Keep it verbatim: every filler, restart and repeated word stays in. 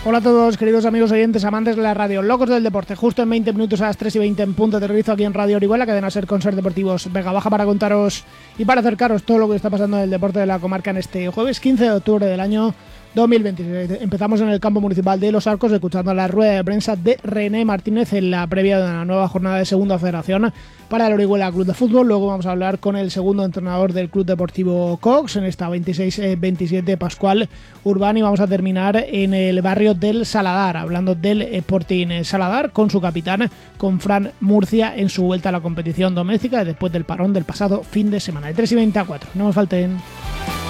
Hola a todos, queridos amigos oyentes, amantes de la radio, locos del deporte. Justo en veinte minutos a las tres y veinte en punto de realizo aquí en Radio Orihuela, cadena Ser con Ser Deportivos Vega Baja, para contaros y para acercaros todo lo que está pasando en el deporte de la comarca en este jueves quince de octubre del año dos mil veintiséis. Empezamos en el campo municipal de Los Arcos, escuchando la rueda de prensa de René Martínez en la previa de la nueva jornada de Segunda Federación para el Orihuela Club de Fútbol. Luego vamos a hablar con el segundo entrenador del Club Deportivo Cox en esta veintiséis veintisiete, Pascual Urbán, y vamos a terminar en el barrio del Saladar, hablando del Sporting Saladar con su capitán, con Fran Murcia, en su vuelta a la competición doméstica después del parón del pasado fin de semana. De tres y veinte a cuatro, no nos falten.